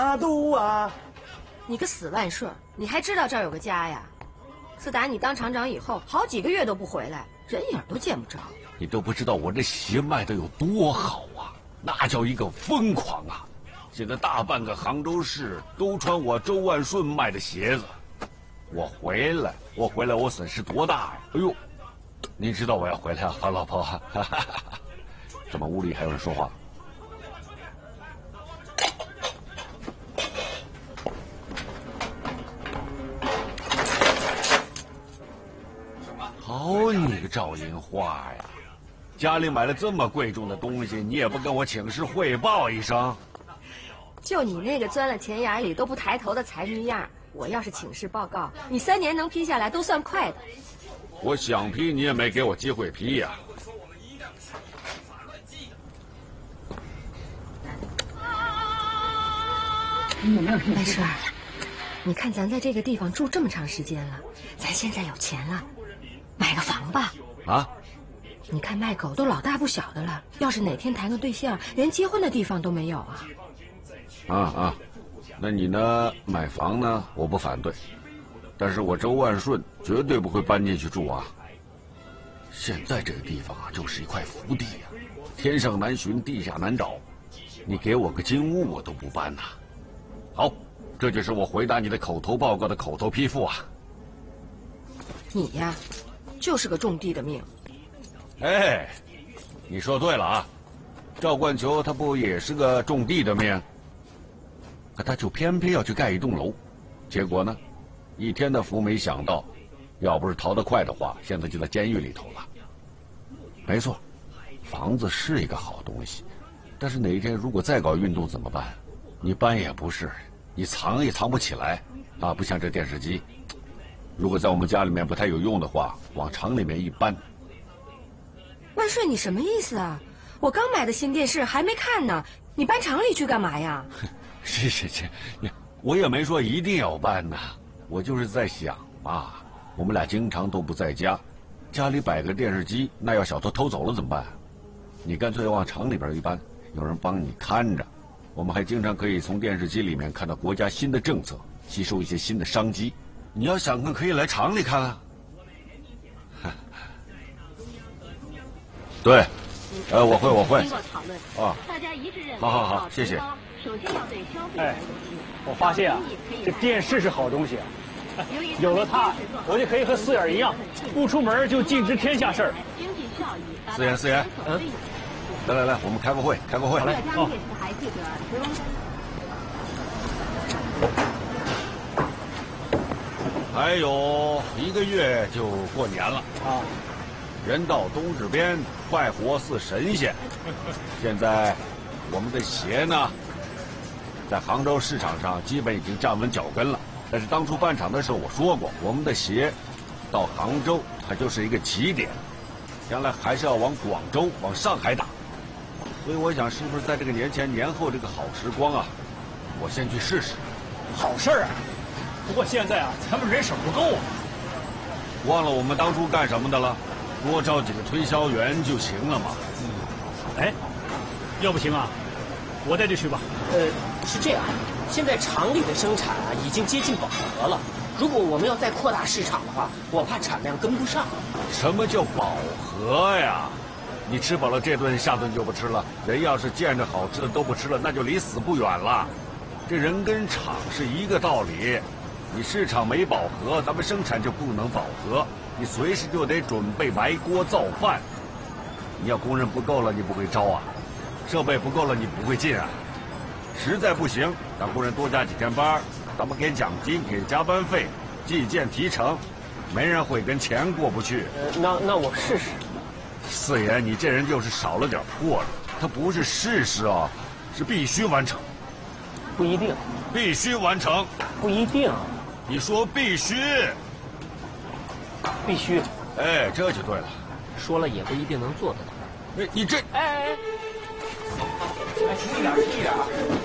马肚啊！ 你个死万顺，你还知道这儿有个家呀？自打你当厂长以后，好几个月都不回来，人影都见不着。 你都不知道我这鞋卖的有多好啊，那叫一个疯狂啊！现在大半个杭州市都穿我周万顺卖的鞋子。我回来，我损失多大呀！哎呦，您知道我要回来啊，好老婆。怎么屋里还有人说话？好你个赵银花呀！家里买了这么贵重的东西，你也不跟我请示汇报一声？ 就你那个钻了钱眼里都不抬头的财迷样，我要是请示报告，你3年能批下来都算快的。 我想批，你也没给我机会批呀。 万顺，你看咱在这个地方住这么长时间了，咱现在有钱了，买个房吧。 啊？ 你看卖狗都老大不小的了，要是哪天谈个对象，连结婚的地方都没有啊。 那你呢？买房呢？我不反对，但是我周万顺绝对不会搬进去住啊。现在这个地方啊，就是一块福地啊，天上难寻，地下难找。你给我个金屋，我都不搬呐。好，这就是我回答你的口头报告的口头批复啊。 你呀，就是个种地的命。 哎，你说对了啊，赵冠球他不也是个种地的命？可他就偏偏要去盖一栋楼，结果呢，一天的福没想到，要不是逃得快的话，现在就在监狱里头了。没错，房子是一个好东西，但是哪一天如果再搞运动怎么办？你搬也不是，你藏也藏不起来啊！不像这电视机，如果在我们家里面不太有用的话，往厂里面一搬。 万顺，你什么意思啊？我刚买的新电视还没看呢，你搬厂里去干嘛呀？ 是，我也没说一定要搬呐，我就是在想啊，我们俩经常都不在家，家里摆个电视机，那要小偷偷走了怎么办？你干脆往厂里边一搬，有人帮你看着，我们还经常可以从电视机里面看到国家新的政策，吸收一些新的商机。你要想看，可以来厂里看啊。对，我会。 经过讨论啊， 大家一致认为， 好，谢谢。 首先要对消费者我发现啊，这电视是好东西啊，有了它，我就可以和四眼一样，不出门就尽知天下事儿。 经济效益。 四眼，来，我们开个会。 好嘞。 还有1个月就过年了啊！人到冬至边，快活似神仙。现在我们的鞋呢，在杭州市场上基本已经站稳脚跟了。但是当初办厂的时候我说过，我们的鞋到杭州它就是一个起点，将来还是要往广州、往上海打。所以我想，是不是在这个年前年后这个好时光啊，我先去试试。 好事儿啊！不过现在啊，咱们人手不够啊。 忘了我们当初干什么的了？多招几个推销员就行了嘛。 哎，要不行啊，我带着去吧。 是这样，现在厂里的生产啊已经接近饱和了。如果我们要再扩大市场的话，我怕产量跟不上。 什么叫饱和呀？你吃饱了这顿，下顿就不吃了。人要是见着好吃的都不吃了，那就离死不远了。这人跟厂是一个道理。你市场没饱和，咱们生产就不能饱和。你随时就得准备埋锅造饭。你要工人不够了，你不会招啊；设备不够了，你不会进啊。实在不行，让工人多加几天班，咱们给奖金，给加班费，计件提成，没人会跟钱过不去。 那我试试。 四爷，你这人就是少了点魄力。他不是试试啊，是必须完成。 不一定。 必须完成。 不一定。 你说必须。 必须。 哎，这就对了。 说了也不一定能做得到。 你这…… 哎，轻一点，轻一点。